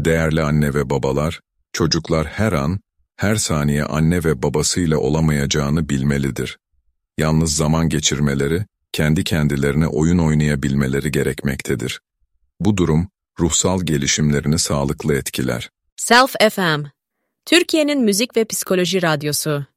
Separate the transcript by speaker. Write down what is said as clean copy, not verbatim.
Speaker 1: Değerli anne ve babalar, çocuklar her an, her saniye anne ve babasıyla olamayacağını bilmelidir. Yalnız zaman geçirmeleri, kendi kendilerine oyun oynayabilmeleri gerekmektedir. Bu durum, ruhsal gelişimlerini sağlıklı etkiler.
Speaker 2: Self FM, Türkiye'nin müzik ve psikoloji radyosu.